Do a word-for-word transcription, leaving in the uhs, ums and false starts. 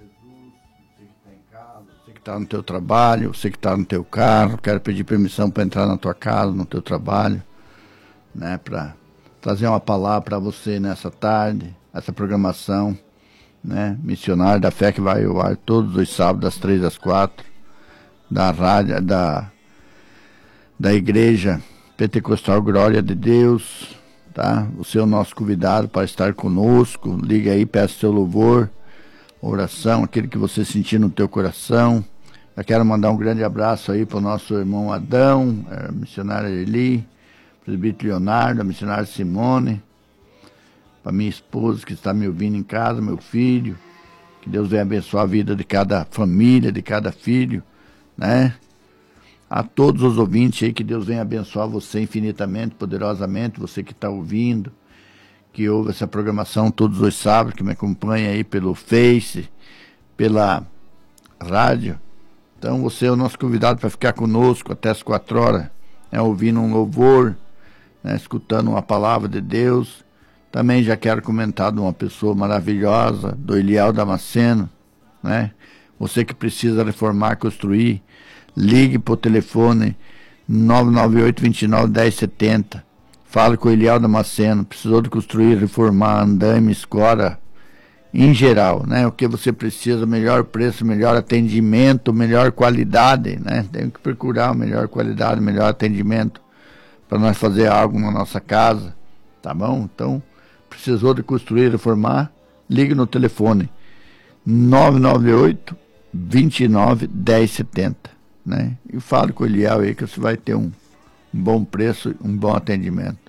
Você que está no teu trabalho, você que está no teu carro, quero pedir permissão para entrar na tua casa, no teu trabalho, né, para trazer uma palavra para você nessa tarde, essa programação, né, Missionário da Fé, que vai ao ar todos os sábados, das três às quatro, da rádio, da, da Igreja Pentecostal Glória de Deus, tá? Você é o nosso convidado para estar conosco, liga aí, peça seu louvor, oração, aquele que você sentir no teu coração. Eu quero mandar um grande abraço aí para o nosso irmão Adão, a missionária Eli, presbítero Leonardo, a missionária Simone, para minha esposa que está me ouvindo em casa, meu filho, que Deus venha abençoar a vida de cada família, de cada filho, né? A todos os ouvintes aí, que Deus venha abençoar você infinitamente, poderosamente, você que está ouvindo, que ouve essa programação todos os sábados, que me acompanha aí pelo Face, pela rádio. Então você é o nosso convidado para ficar conosco até as quatro horas, né, ouvindo um louvor, né, escutando uma palavra de Deus. Também já quero comentar de uma pessoa maravilhosa, do Eliel Damasceno, né? Você que precisa reformar, construir, ligue para o telefone nove nove oito, dois nove, um zero sete zero. Fale com o Eliel Damasceno. Precisou de construir, reformar, andaime, escora, em geral, né? O que você precisa, melhor preço, melhor atendimento, melhor qualidade, né? Tem que procurar melhor qualidade, melhor atendimento para nós fazer algo na nossa casa, tá bom? Então, precisou de construir, reformar, ligue no telefone nove nove oito, dois nove, um zero sete zero, né? E fale com o Eliel aí que você vai ter um, um bom preço, um bom atendimento.